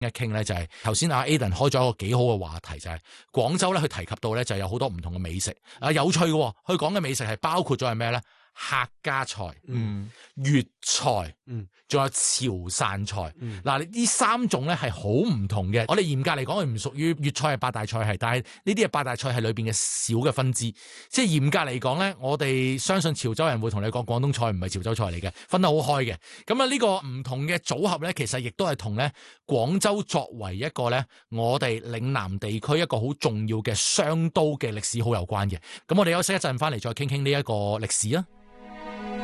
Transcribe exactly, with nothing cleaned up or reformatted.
一傾咧，就係頭先阿 Aden 開咗一個幾好嘅話題，就係、是、廣州咧，佢提及到咧就有好多唔同嘅美食啊，有趣嘅、哦，佢講嘅美食係包括咗係咩咧？客家菜、 嗯、 粵菜， 嗯， 仲有潮汕菜。嗱、 嗯， 呢三種咧係好唔同嘅。我哋嚴格嚟講，佢唔屬於粵菜係八大菜系，但係呢啲係八大菜系裏邊嘅小嘅分支。即係嚴格嚟講咧，我哋相信潮州人會同你講廣東菜唔係潮州菜嚟嘅，分得好開嘅。咁啊，呢個唔同嘅組合咧，其實亦都係同咧廣州作為一個咧我哋嶺南地區一個好重要嘅商都嘅歷史好有關嘅。咁我哋休息一陣，翻嚟再傾傾呢一個歷史啊。